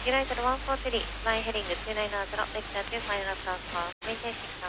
United 143, flying heading 290, vector to final approach call. Maintain